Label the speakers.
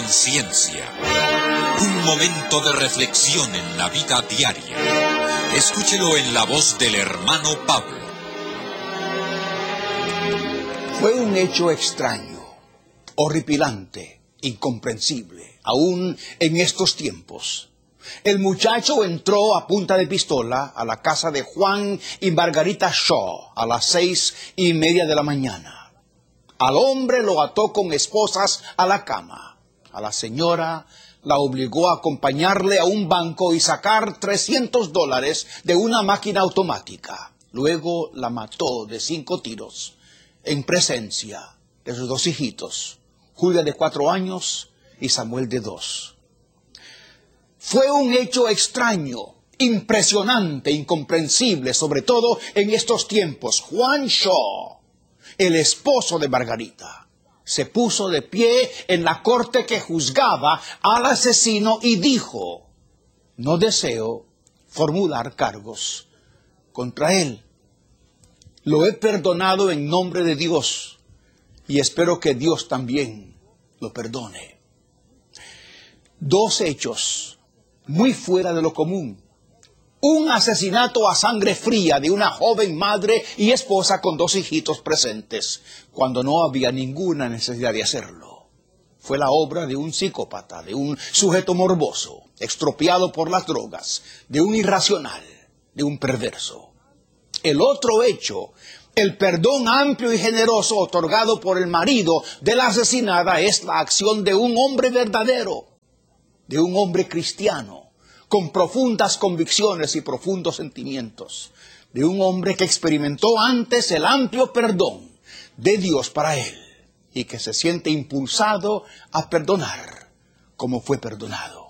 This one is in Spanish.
Speaker 1: conciencia. Un momento de reflexión en la vida diaria. Escúchelo en la voz del hermano Pablo.
Speaker 2: Fue un hecho extraño, horripilante, incomprensible, aún en estos tiempos. El muchacho entró a punta de pistola a la casa de Juan y Margarita Shaw a las 6:30 de la mañana. Al hombre lo ató con esposas a la cama. A la señora la obligó a acompañarle a un banco y sacar $300 de una máquina automática. Luego la mató de 5 tiros en presencia de sus 2 hijitos, Julia de 4 años y Samuel de 2. Fue un hecho extraño, impresionante, incomprensible, sobre todo en estos tiempos. Juan Shaw, el esposo de Margarita, se puso de pie en la corte que juzgaba al asesino y dijo: no deseo formular cargos contra él. Lo he perdonado en nombre de Dios y espero que Dios también lo perdone. 2 hechos muy fuera de lo común. Un asesinato a sangre fría de una joven madre y esposa con 2 hijitos presentes, cuando no había ninguna necesidad de hacerlo. Fue la obra de un psicópata, de un sujeto morboso, extropiado por las drogas, de un irracional, de un perverso. El otro hecho, el perdón amplio y generoso otorgado por el marido de la asesinada, es la acción de un hombre verdadero, de un hombre cristiano, con profundas convicciones y profundos sentimientos, de un hombre que experimentó antes el amplio perdón de Dios para él y que se siente impulsado a perdonar como fue perdonado.